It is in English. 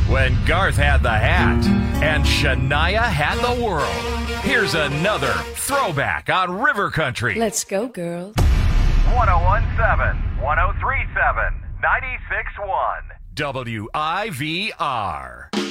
when Garth had the hat and Shania had the world. Here's another throwback on River Country. Let's go, girls. 1017, 1037, 96.1. WIVR.